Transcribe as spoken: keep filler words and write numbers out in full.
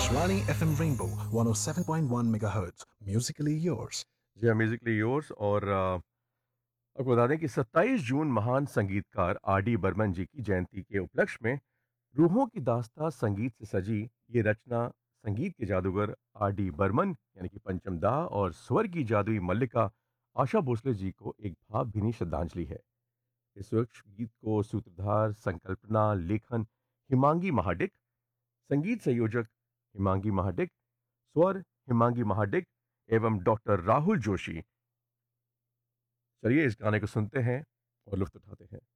Akashvani F M Rainbow one oh seven point one megahertz. Musically yours. जी हाँ, Musically yours. और अ, आपको बता दें कि सत्ताईस जून महान संगीतकार आर डी बर्मन जी की जयंती के उपलक्ष्य में रूहों की दास्तां संगीत से सजी ये रचना संगीत के जादूगर आर डी बर्मन यानी कि पंचम दा और स्वर की जादुई मल्लिका आशा भोसले जी को एक भावभीनी श्रद्धांजलि है। इस सूक्ष्म गीत को सूत्रधार, संकल्पना, लेखन हिमांगी महाडिक, संगीत संयोजक हिमांगी महाडिक, स्वर हिमांगी महाडिक एवं डॉक्टर राहुल जोशी। चलिए इस गाने को सुनते हैं और लुत्फ उठाते हैं।